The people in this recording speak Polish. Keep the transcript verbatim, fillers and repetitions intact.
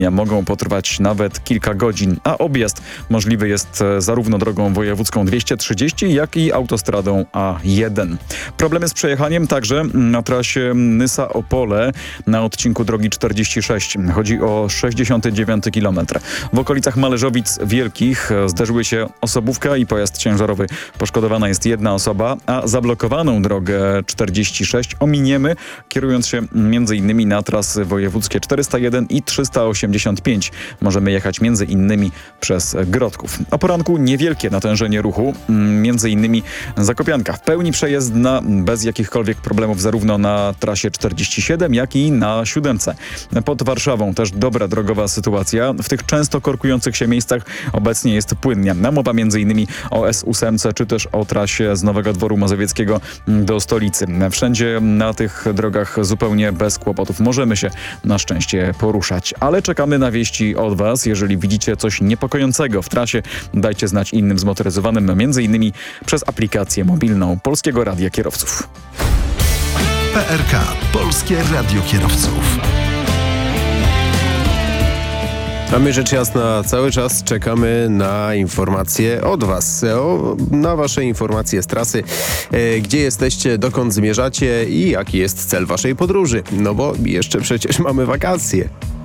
mogą potrwać nawet kilka godzin, a objazd możliwy jest zarówno drogą wojewódzką dwieście trzydzieści, jak i autostradą A jeden. Problemy z przejechaniem także na trasie Nysa-Opole na odcinku drogi czterdzieści sześć. Chodzi o sześćdziesiąty dziewiąty kilometr. W okolicach Mależowic Wielkich zderzyły się osobówka i pojazd ciężarowy. Poszkodowana jest jedna osoba, a zablokowaną drogę czterdzieści sześć ominiemy, kierując się między innymi na trasy wojewódzkie czterysta jeden i trzysta osiemdziesiąt pięć. Możemy jechać między innymi przez Grodków. O poranku niewielkie natężenie ruchu, między innymi Zakopianka. W pełni przejezdna, bez jakichkolwiek problemów zarówno na trasie czterdzieści siedem, jak i na siódemce. Pod Warszawą też dobra drogowa sytuacja. W tych często korkujących się miejscach obecnie jest płynnie. Mowa między innymi o S osiem, czy też o trasie z Nowego Dworu Mazowieckiego do stolicy. Wszędzie na tych drogach zupełnie bez kłopotów możemy się na szczęście poruszać. Ale czekamy na wieści od Was. Jeżeli widzicie coś niepokojącego w trasie, dajcie znać innym zmotoryzowanym, między innymi przez aplikację mobilną Polskiego Radia Kierowców. P R K. Polskie Radio Kierowców. A my rzecz jasna cały czas czekamy na informacje od Was, o, na Wasze informacje z trasy, e, gdzie jesteście, dokąd zmierzacie i jaki jest cel Waszej podróży. No bo jeszcze przecież mamy wakacje.